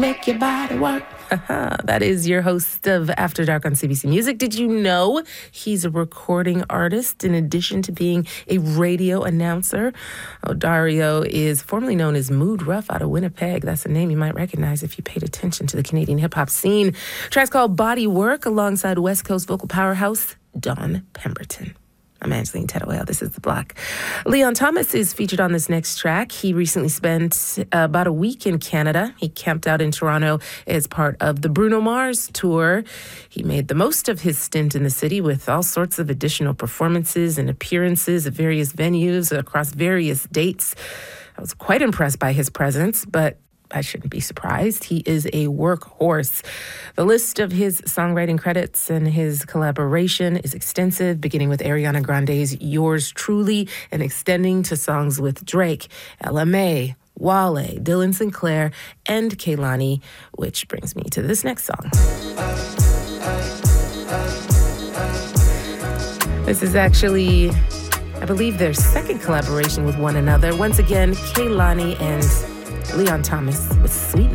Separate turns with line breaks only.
make your body work. That is your host of After Dark on CBC Music. Did you know he's a recording artist in addition to being a radio announcer? Dario is formerly known as Mood Ruff out of Winnipeg. That's a name you might recognize if you paid attention to the Canadian hip-hop scene. Track's called Body Work alongside West Coast vocal powerhouse Don Pemberton. I'm Angeline Tedoyle. This is The Block. Leon Thomas is featured on this next track. He recently spent about a week in Canada. He camped out in Toronto as part of the Bruno Mars tour. He made the most of his stint in the city with all sorts of additional performances and appearances at various venues across various dates. I was quite impressed by his presence, but I shouldn't be surprised. He is a workhorse. The list of his songwriting credits and his collaboration is extensive, beginning with Ariana Grande's Yours Truly and extending to songs with Drake, LMA, Wale, Dylan Sinclair, and Kehlani, which brings me to this next song. This is actually, I believe, their second collaboration with one another. Once again, Kehlani and Leon Thomas with Sweet